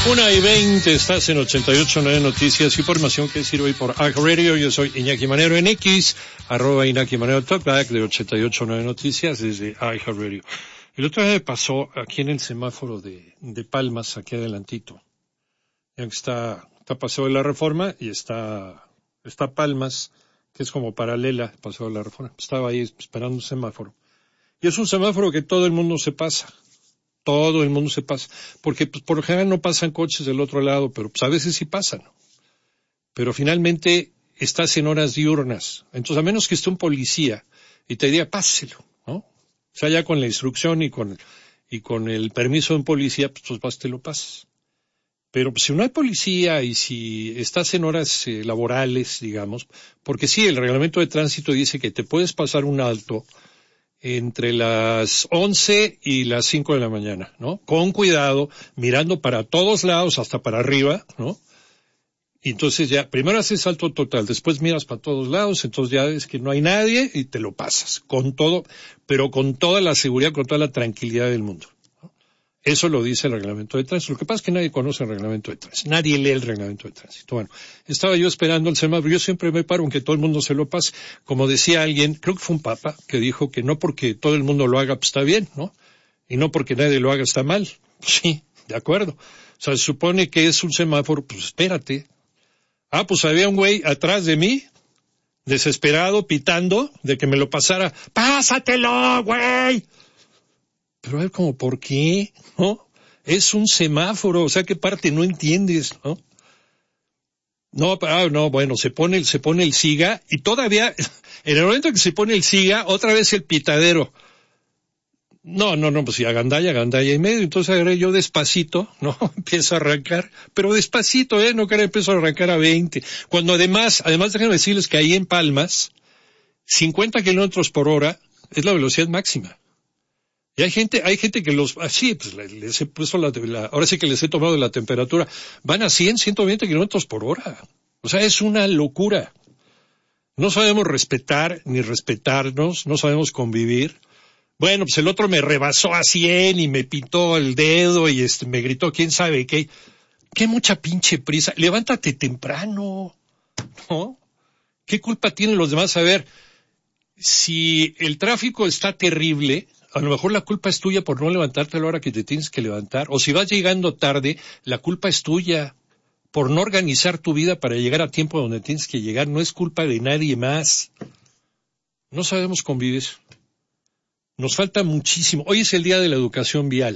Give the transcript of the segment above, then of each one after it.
1:20, estás en 88.9 Noticias, información que sirve hoy por iHeartRadio. Yo soy Iñaki Manero en X, @Iñaki Manero Talkback de 88.9 Noticias desde iHeartRadio. El otro día me pasó aquí en el semáforo de Palmas, aquí adelantito. Ya que está Paseo de la Reforma y está Palmas, que es como paralela al Paseo de la Reforma. Estaba ahí esperando un semáforo. Y es un semáforo que todo el mundo se pasa. Todo el mundo se pasa, porque pues, por lo general no pasan coches del otro lado, pero pues a veces sí pasan. Pero finalmente estás en horas diurnas, entonces a menos que esté un policía y te diga páselo, ¿no? O sea, ya con la instrucción y con el permiso de un policía, pues vas, te lo pasas. Pero pues, si no hay policía y si estás en horas laborales, digamos, porque sí, el reglamento de tránsito dice que te puedes pasar un alto entre las 11 y las 5 de la mañana, ¿no? Con cuidado, mirando para todos lados, hasta para arriba, ¿no? Y entonces ya, primero haces salto total, después miras para todos lados, entonces ya ves que no hay nadie y te lo pasas, con todo, pero con toda la seguridad, con toda la tranquilidad del mundo, ¿no? Eso lo dice el reglamento de tránsito. Lo que pasa es que nadie conoce el reglamento de tránsito, nadie lee el reglamento de tránsito. Bueno, estaba yo esperando el semáforo, yo siempre me paro aunque todo el mundo se lo pase. Como decía alguien, creo que fue un papa, que dijo que no porque todo el mundo lo haga, pues está bien, ¿no? Y no porque nadie lo haga, está mal. Sí, de acuerdo. O sea, se supone que es un semáforo, pues espérate. Ah, pues había un güey atrás de mí, desesperado, pitando, de que me lo pasara. ¡Pásatelo, güey! Pero a ver, como, ¿por qué? ¿No? Es un semáforo, o sea, ¿qué parte no entiendes, no? No, bueno, se pone el siga, y todavía, en el momento que se pone el siga, otra vez el pitadero. No, pues sí, agandalla y medio, entonces agarré yo despacito, ¿no? Empiezo a arrancar, pero despacito, no que empiezo a arrancar a 20. Cuando además déjenme decirles que ahí en Palmas, 50 kilómetros por hora es la velocidad máxima. Y hay gente que les he puesto ahora sí que les he tomado la temperatura, van a 120 kilómetros por hora. O sea, es una locura. No sabemos respetar ni respetarnos, no sabemos convivir. Bueno, pues el otro me rebasó a 100 y me pintó el dedo y me gritó quién sabe qué. Qué mucha pinche prisa. Levántate temprano, ¿no? ¿Qué culpa tienen los demás? A ver, si el tráfico está terrible, a lo mejor la culpa es tuya por no levantarte a la hora que te tienes que levantar. O si vas llegando tarde, la culpa es tuya por no organizar tu vida para llegar a tiempo donde tienes que llegar. No es culpa de nadie más. No sabemos convivir. Nos falta muchísimo. Hoy es el día de la educación vial.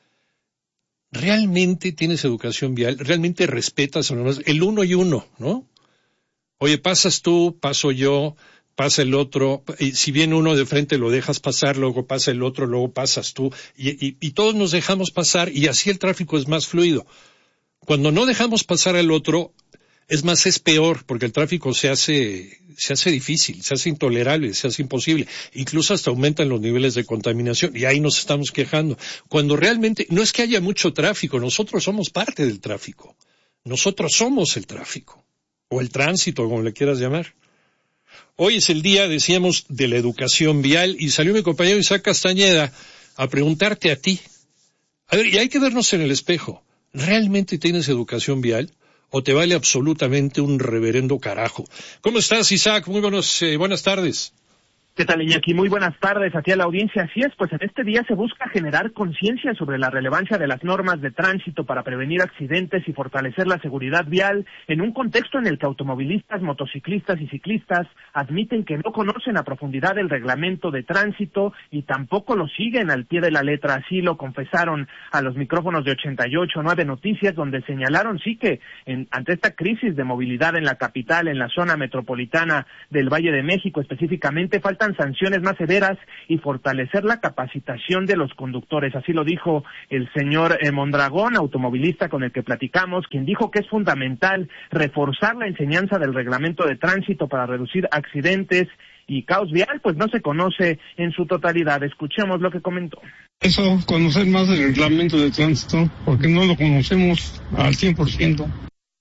¿Realmente tienes educación vial? ¿Realmente respetas a los demás? El uno y uno, ¿no? Oye, pasas tú, paso yo, pasa el otro, y si viene uno de frente lo dejas pasar, luego pasa el otro, luego pasas tú, y todos nos dejamos pasar, y así el tráfico es más fluido. Cuando no dejamos pasar al otro, es peor, porque el tráfico se hace difícil, se hace intolerable, se hace imposible, incluso hasta aumentan los niveles de contaminación, y ahí nos estamos quejando. Cuando realmente, no es que haya mucho tráfico, nosotros somos parte del tráfico. Nosotros somos el tráfico, o el tránsito, como le quieras llamar. Hoy es el día, decíamos, de la educación vial, y salió mi compañero Isaac Castañeda a preguntarte a ti. A ver, y hay que vernos en el espejo. ¿Realmente tienes educación vial? ¿O te vale absolutamente un reverendo carajo? ¿Cómo estás, Isaac? Muy buenas tardes. ¿Qué tal, Iñaki? Muy buenas tardes a ti, a la audiencia. Así es, pues en este día se busca generar conciencia sobre la relevancia de las normas de tránsito para prevenir accidentes y fortalecer la seguridad vial en un contexto en el que automovilistas, motociclistas y ciclistas admiten que no conocen a profundidad el reglamento de tránsito y tampoco lo siguen al pie de la letra. Así lo confesaron a los micrófonos de 88.9 Noticias, donde señalaron sí que ante esta crisis de movilidad en la capital, en la zona metropolitana del Valle de México específicamente, faltan sanciones más severas y fortalecer la capacitación de los conductores. Así lo dijo el señor Mondragón, automovilista con el que platicamos, quien dijo que es fundamental reforzar la enseñanza del reglamento de tránsito para reducir accidentes y caos vial, pues no se conoce en su totalidad. Escuchemos lo que comentó. Eso, conocer más del reglamento de tránsito, porque no lo conocemos al 100%.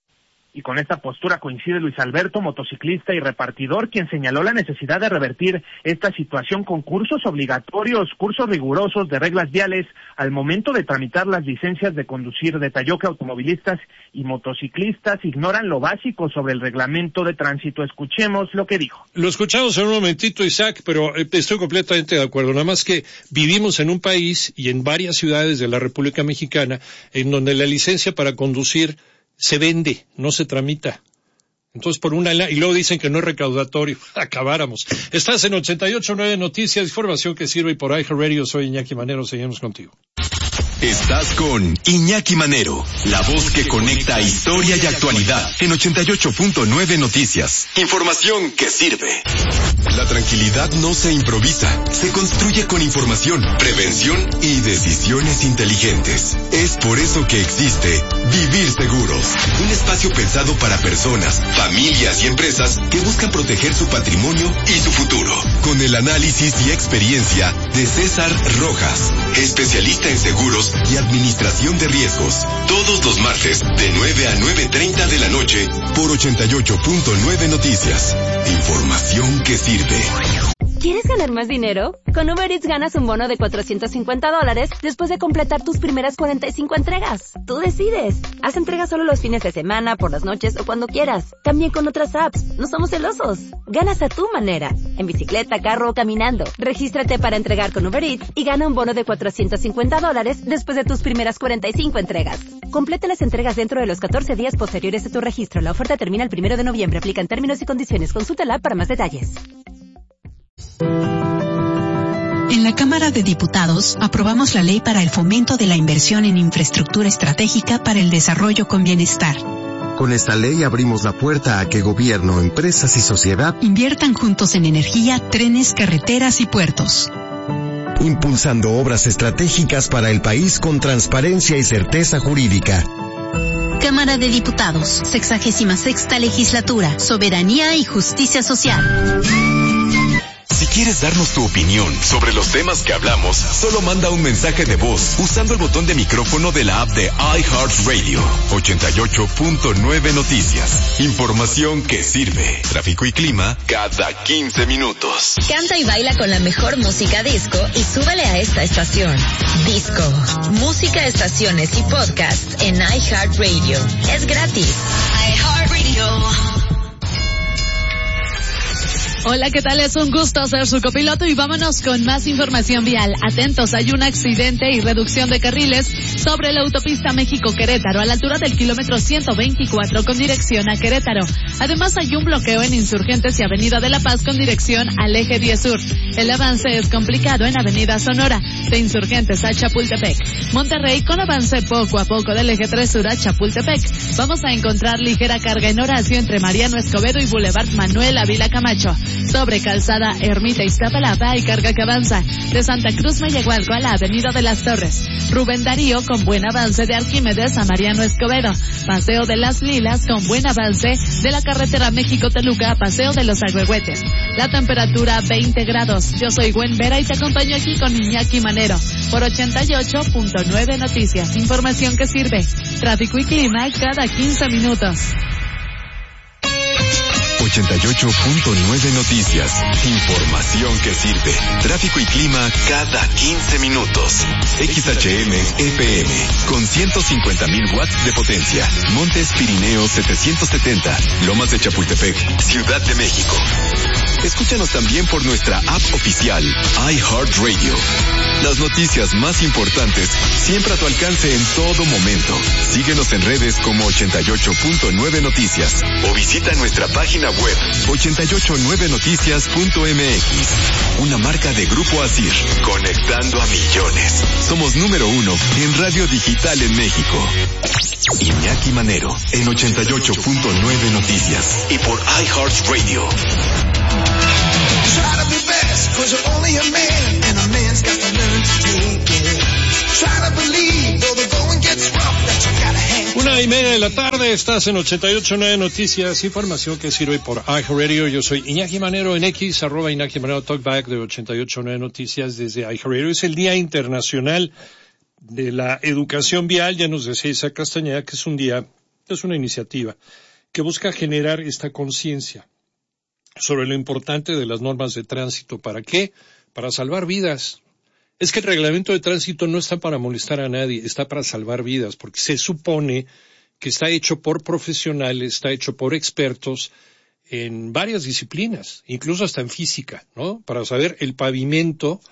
Y con esta postura coincide Luis Alberto, motociclista y repartidor, quien señaló la necesidad de revertir esta situación con cursos obligatorios, cursos rigurosos de reglas viales al momento de tramitar las licencias de conducir. Detalló que automovilistas y motociclistas ignoran lo básico sobre el reglamento de tránsito. Escuchemos lo que dijo. Lo escuchamos en un momentito, Isaac, pero estoy completamente de acuerdo. Nada más que vivimos en un país y en varias ciudades de la República Mexicana en donde la licencia para conducir se vende, no se tramita. Entonces, y luego dicen que no es recaudatorio. Acabáramos. Estás en 88.9 Noticias, información que sirve, y por iHeartRadio. Soy Iñaki Manero, seguimos contigo. Estás con Iñaki Manero, la voz que conecta historia y actualidad en 88.9 Noticias. Información que sirve. La tranquilidad no se improvisa, se construye con información, prevención y decisiones inteligentes. Es por eso que existe Vivir Seguros, un espacio pensado para personas, familias y empresas que buscan proteger su patrimonio y su futuro. Con el análisis y experiencia de César Rojas, especialista en seguros y administración de riesgos. Todos los martes de 9 a 9:30 de la noche por 88.9 Noticias. Información que sirve. ¿Quieres ganar más dinero? Con Uber Eats ganas un bono de $450 después de completar tus primeras 45 entregas. Tú decides. Haz entregas solo los fines de semana, por las noches o cuando quieras. También con otras apps. No somos celosos. Ganas a tu manera. En bicicleta, carro o caminando. Regístrate para entregar con Uber Eats y gana un bono de $450 después de tus primeras 45 entregas. Completa las entregas dentro de los 14 días posteriores a tu registro. La oferta termina el 1 de noviembre. Aplican términos y condiciones. Consulta la app para más detalles. En la Cámara de Diputados aprobamos la ley para el fomento de la inversión en infraestructura estratégica para el desarrollo con bienestar. Con esta ley abrimos la puerta a que gobierno, empresas y sociedad inviertan juntos en energía, trenes, carreteras y puertos. Impulsando obras estratégicas para el país con transparencia y certeza jurídica. Cámara de Diputados, 66ª Legislatura, Soberanía y Justicia Social. Si quieres darnos tu opinión sobre los temas que hablamos, solo manda un mensaje de voz usando el botón de micrófono de la app de iHeartRadio. 88.9 Noticias. Información que sirve. Tráfico y clima cada 15 minutos. Canta y baila con la mejor música disco y súbele a esta estación. Disco. Música, estaciones y podcasts en iHeartRadio. Es gratis. iHeartRadio. Hola, ¿qué tal? Es un gusto ser su copiloto y vámonos con más información vial. Atentos, hay un accidente y reducción de carriles sobre la autopista México-Querétaro a la altura del kilómetro 124 con dirección a Querétaro. Además hay un bloqueo en Insurgentes y Avenida de la Paz con dirección al eje 10 Sur. El avance es complicado en Avenida Sonora, de Insurgentes a Chapultepec. Monterrey con avance poco a poco del eje 3 Sur a Chapultepec. Vamos a encontrar ligera carga en Horacio entre Mariano Escobedo y Boulevard Manuel Ávila Camacho. Sobre Calzada Ermita Iztapalapa hay carga que avanza de Santa Cruz Mayagualco a la Avenida de las Torres. Rubén Darío con buen avance de Arquímedes a Mariano Escobedo. Paseo de las Lilas con buen avance de la carretera México-Toluca a Paseo de los Agüehuetes. La temperatura 20 grados. Yo soy Gwen Vera y te acompaño aquí con Iñaki Manero por 88.9 Noticias. Información que sirve. Tráfico y clima cada 15 minutos. 88.9 Noticias. Información que sirve. Tráfico y clima cada 15 minutos. XHM FM con 150,000 watts de potencia. Montes Pirineos 770. Lomas de Chapultepec, Ciudad de México. Escúchanos también por nuestra app oficial iHeartRadio. Las noticias más importantes siempre a tu alcance en todo momento. Síguenos en redes como 88.9 Noticias o visita nuestra página web 889noticias.mx. Una marca de Grupo Asir, conectando a millones. Somos número 1 en radio digital en México. Iñaki Manero en 88.9 Noticias y por iHeartRadio. Try to be best, 'cause you're only a man, and a man's got to learn to take it. Try to believe, though the going gets rough, that you gotta hang. 1:30 de la tarde, estás en 88.9 Noticias, información que sirve por iHeartRadio. Yo soy Iñaki Manero en X, @Iñaki Manero Talkback de 88.9 Noticias desde iHeartRadio. Es el Día Internacional de la Educación Vial. Ya nos decía Isaac Castañeda que es una iniciativa que busca generar esta conciencia sobre lo importante de las normas de tránsito. ¿Para qué? Para salvar vidas. Es que el reglamento de tránsito no está para molestar a nadie, está para salvar vidas, porque se supone que está hecho por profesionales, está hecho por expertos en varias disciplinas, incluso hasta en física, ¿no? Para saber el pavimento,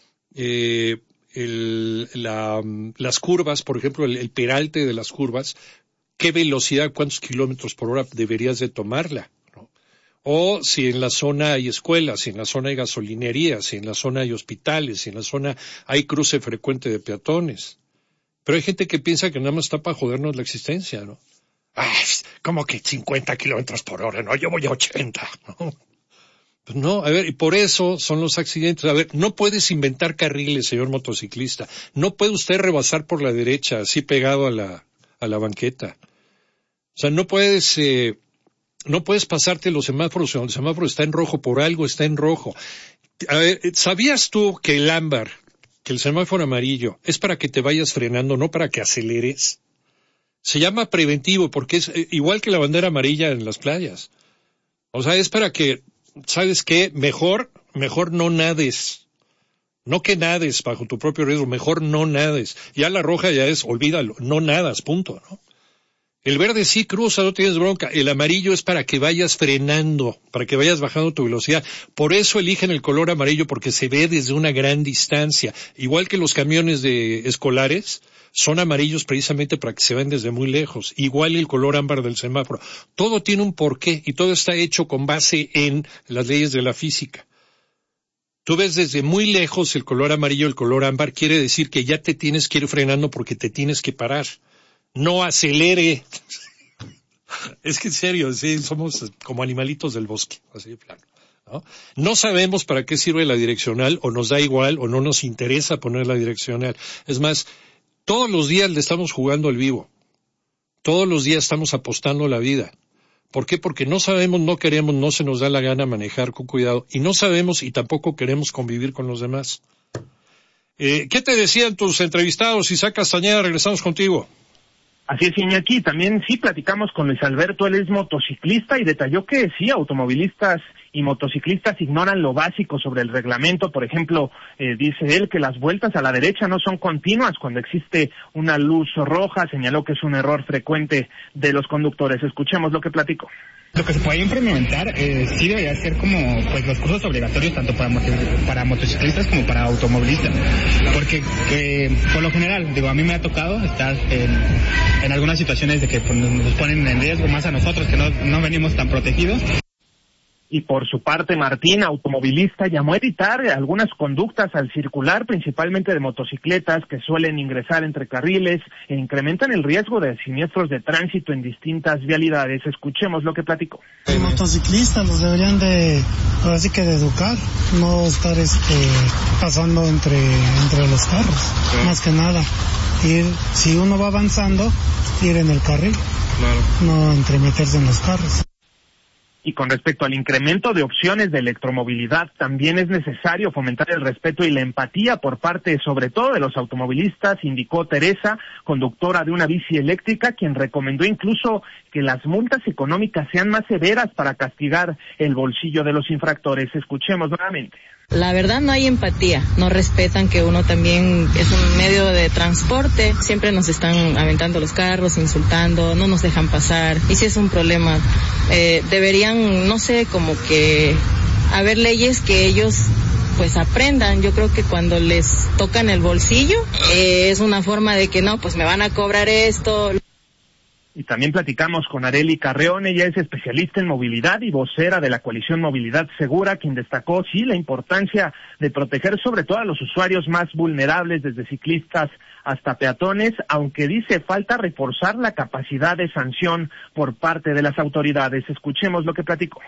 las curvas, por ejemplo, el peralte de las curvas, qué velocidad, cuántos kilómetros por hora deberías de tomarla, ¿no? O si en la zona hay escuelas, si en la zona hay gasolinerías, si en la zona hay hospitales, si en la zona hay cruce frecuente de peatones. Pero hay gente que piensa que nada más está para jodernos la existencia, ¿no? Ay, ¿cómo que 50 kilómetros por hora? No, yo voy a 80, ¿no? Pues no, a ver, y por eso son los accidentes. A ver, no puedes inventar carriles, señor motociclista. No puede usted rebasar por la derecha, así pegado a la banqueta. O sea, no puedes pasarte los semáforos cuando el semáforo está en rojo, por algo está en rojo. A ver, ¿sabías tú que el ámbar, que el semáforo amarillo, es para que te vayas frenando, no para que aceleres? Se llama preventivo porque es igual que la bandera amarilla en las playas. O sea, es para que, ¿sabes qué? Mejor no nades. No que nades bajo tu propio riesgo, mejor no nades. Ya la roja ya es, olvídalo, no nadas, punto, ¿no? El verde sí cruza, no tienes bronca. El amarillo es para que vayas frenando, para que vayas bajando tu velocidad. Por eso eligen el color amarillo, porque se ve desde una gran distancia. Igual que los camiones escolares son amarillos precisamente para que se vean desde muy lejos. Igual el color ámbar del semáforo. Todo tiene un porqué y todo está hecho con base en las leyes de la física. Tú ves desde muy lejos el color amarillo, el color ámbar, quiere decir que ya te tienes que ir frenando porque te tienes que parar. No acelere. Es que en serio, sí, somos como animalitos del bosque, así de plano, ¿no? No sabemos para qué sirve la direccional, o nos da igual, o no nos interesa poner la direccional. Es más, todos los días le estamos jugando al vivo. Todos los días estamos apostando la vida. ¿Por qué? Porque no sabemos, no queremos, no se nos da la gana manejar con cuidado, y no sabemos y tampoco queremos convivir con los demás. ¿Qué te decían tus entrevistados? Isaac Castañeda, regresamos contigo. Así es, Iñaki, también sí platicamos con Luis Alberto, él es motociclista y detalló que sí, automovilistas y motociclistas ignoran lo básico sobre el reglamento. Por ejemplo, dice él que las vueltas a la derecha no son continuas cuando existe una luz roja, señaló que es un error frecuente de los conductores. Escuchemos lo que platicó. Lo que se puede implementar sí debería ser como pues los cursos obligatorios tanto para motociclistas como para automovilistas, porque por lo general, digo, a mí me ha tocado estar en algunas situaciones de que pues, nos ponen en riesgo más a nosotros que no venimos tan protegidos. Y por su parte, Martín, automovilista, llamó a evitar algunas conductas al circular, principalmente de motocicletas que suelen ingresar entre carriles e incrementan el riesgo de siniestros de tránsito en distintas vialidades. Escuchemos lo que platicó. Los motociclistas los deberían de educar, no estar pasando entre los carros, más que nada. Ir, si uno va avanzando, ir en el carril, no entremeterse en los carros. Y con respecto al incremento de opciones de electromovilidad, también es necesario fomentar el respeto y la empatía por parte, sobre todo, de los automovilistas, indicó Teresa, conductora de una bici eléctrica, quien recomendó incluso que las multas económicas sean más severas para castigar el bolsillo de los infractores. Escuchemos nuevamente. La verdad no hay empatía, no respetan que uno también es un medio de transporte, siempre nos están aventando los carros, insultando, no nos dejan pasar, y si es un problema, deberían, no sé, como que haber leyes que ellos pues aprendan. Yo creo que cuando les tocan el bolsillo, es una forma de que no, pues me van a cobrar esto. Y también platicamos con Arely Carreón, ella es especialista en movilidad y vocera de la coalición Movilidad Segura, quien destacó, sí, la importancia de proteger sobre todo a los usuarios más vulnerables, desde ciclistas hasta peatones, aunque dice falta reforzar la capacidad de sanción por parte de las autoridades. Escuchemos lo que platicó.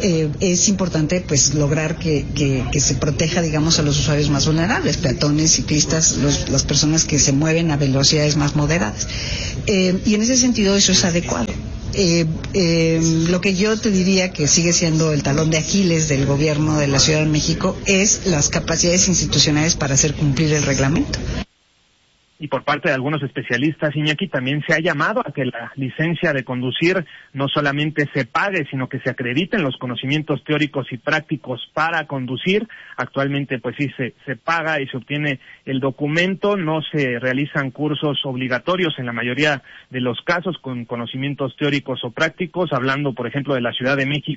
Es importante pues lograr que se proteja, digamos, a los usuarios más vulnerables, peatones, ciclistas, las personas que se mueven a velocidades más moderadas. Y en ese sentido eso es adecuado. Lo que yo te diría que sigue siendo el talón de Aquiles del gobierno de la Ciudad de México es las capacidades institucionales para hacer cumplir el reglamento. Y por parte de algunos especialistas, Iñaki, también se ha llamado a que la licencia de conducir no solamente se pague, sino que se acrediten los conocimientos teóricos y prácticos para conducir. Actualmente, pues sí, se paga y se obtiene el documento, no se realizan cursos obligatorios en la mayoría de los casos con conocimientos teóricos o prácticos, hablando, por ejemplo, de la Ciudad de México.